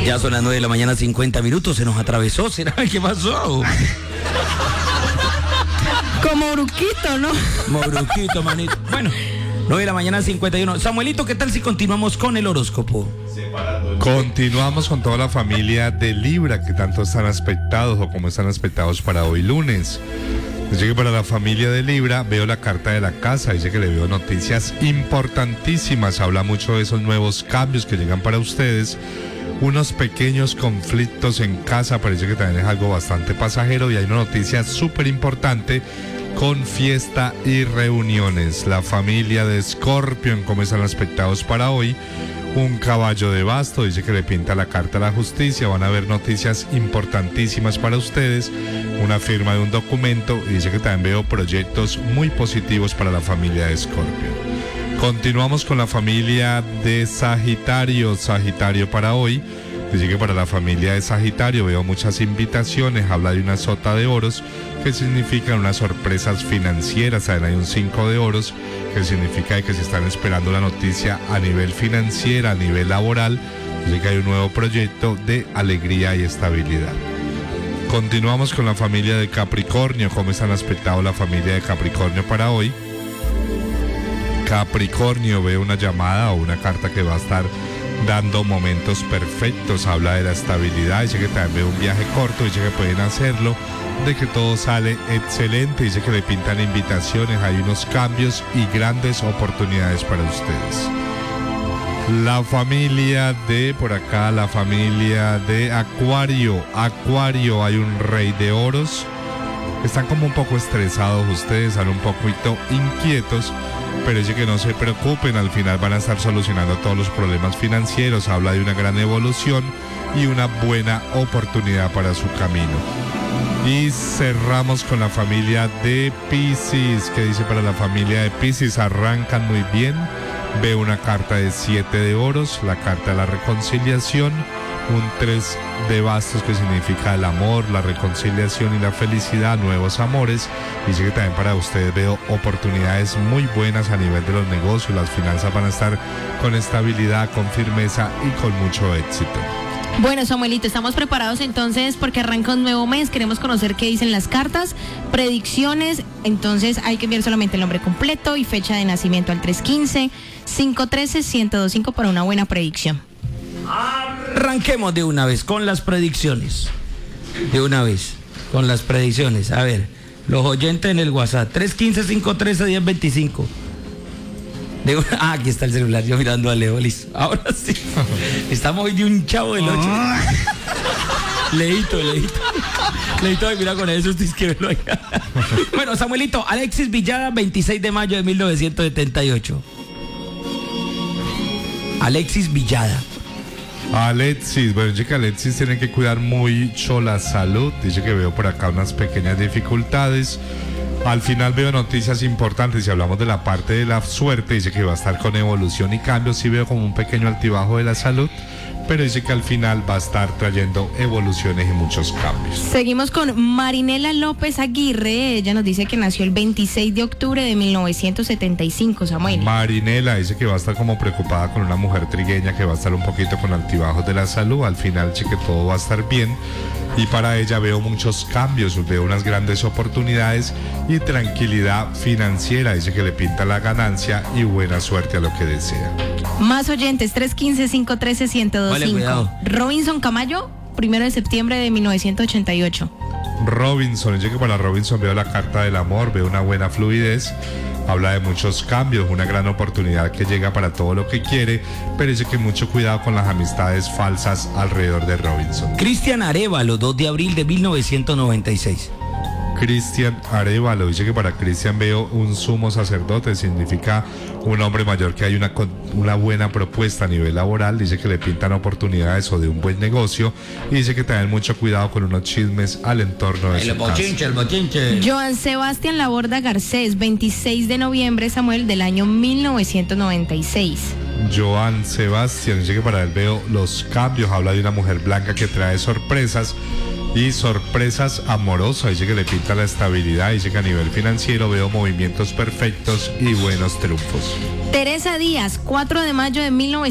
Ya son las 9 de la mañana, 50 minutos. Se nos atravesó. ¿Será? ¿Qué pasó? Como Bruquito, ¿no? Como Bruquito, manito. Bueno, 9 de la mañana, 51. Samuelito, ¿qué tal si continuamos con el horóscopo? Continuamos con toda la familia de Libra que tanto están expectados o como están expectados para hoy lunes. Dice que para la familia de Libra veo la carta de la casa, dice que le veo noticias importantísimas, habla mucho de esos nuevos cambios que llegan para ustedes, unos pequeños conflictos en casa, parece que también es algo bastante pasajero y hay una noticia súper importante con fiesta y reuniones. La familia de Escorpión, ¿cómo están expectados para hoy? Un caballo de basto, dice que le pinta la carta a la justicia, van a haber noticias importantísimas para ustedes, una firma de un documento y dice que también veo proyectos muy positivos para la familia de Escorpio. Continuamos con la familia de Sagitario, Sagitario para hoy, dice que para la familia de Sagitario veo muchas invitaciones, habla de una sota de oros, que significan unas sorpresas financieras, también hay un 5 de oros, que significa que se están esperando la noticia a nivel financiero, a nivel laboral, dice que hay un nuevo proyecto de alegría y estabilidad. Continuamos con la familia de Capricornio, ¿cómo están expectados la familia de Capricornio para hoy? Capricornio, veo una llamada o una carta que va a estar dando momentos perfectos, habla de la estabilidad, dice que también veo un viaje corto, dice que pueden hacerlo, de que todo sale excelente, dice que le pintan invitaciones, hay unos cambios y grandes oportunidades para ustedes. La familia de, por acá, la familia de Acuario, Acuario, hay un rey de oros, están como un poco estresados ustedes, están un poquito inquietos, pero dice que no se preocupen, al final van a estar solucionando todos los problemas financieros, habla de una gran evolución y una buena oportunidad para su camino. Y cerramos con la familia de Piscis, que dice para la familia de Piscis, arrancan muy bien, veo una carta de 7 de oros, la carta de la reconciliación, un 3 de bastos que significa el amor, la reconciliación y la felicidad, nuevos amores. Dice que también para ustedes veo oportunidades muy buenas a nivel de los negocios, las finanzas van a estar con estabilidad, con firmeza y con mucho éxito. Bueno, Samuelito, estamos preparados entonces porque arranca un nuevo mes, queremos conocer qué dicen las cartas, predicciones, entonces hay que enviar solamente el nombre completo y fecha de nacimiento al 315-513-1025 para una buena predicción. Arranquemos de una vez con las predicciones. De una vez, con las predicciones. A ver, los oyentes en el WhatsApp, 315-513-1025. Aquí está el celular, yo mirando a Leo, listo. Ahora sí. Estamos hoy de un chavo del 8. Leito. Leito, mira con eso, izquierdo ahí. Bueno, Samuelito, Alexis Villada, 26 de mayo de 1978. Alexis Villada. Alexis, bueno, dice que Alexis tiene que cuidar mucho la salud, dice que veo por acá unas pequeñas dificultades. Al final veo noticias importantes, si hablamos de la parte de la suerte, dice que va a estar con evolución y cambios, sí veo como un pequeño altibajo de la salud, pero dice que al final va a estar trayendo evoluciones y muchos cambios. Seguimos con Marinela López Aguirre, ella nos dice que nació el 26 de octubre de 1975, Samuel. Marinela dice que va a estar como preocupada con una mujer trigueña que va a estar un poquito con altibajos de la salud, al final dice que todo va a estar bien. Y para ella veo muchos cambios, veo unas grandes oportunidades y tranquilidad financiera. Dice que le pinta la ganancia y buena suerte a lo que desea. Más oyentes, 315-513-1025. Vale, cuidado. Robinson Camayo, 1 de septiembre de 1988. Robinson, dice que para Robinson veo la carta del amor, veo una buena fluidez. Habla de muchos cambios, una gran oportunidad que llega para todo lo que quiere, pero dice que mucho cuidado con las amistades falsas alrededor de Robinson. Cristian Arévalo, 2 de abril de 1996. Cristian Arévalo, dice que para Cristian veo un sumo sacerdote, significa un hombre mayor que hay una buena propuesta a nivel laboral, dice que le pintan oportunidades o de un buen negocio y dice que tengan mucho cuidado con unos chismes al entorno de su casa. El bochinche. Joan Sebastián Laborda Garcés, 26 de noviembre, Samuel, del año 1996. Joan Sebastián, dice que para él veo los cambios, habla de una mujer blanca que trae sorpresas y sorpresas amorosas, dice que le pinta la estabilidad, dice que a nivel financiero veo movimientos perfectos y buenos triunfos. Teresa Díaz, 4 de mayo de 1996.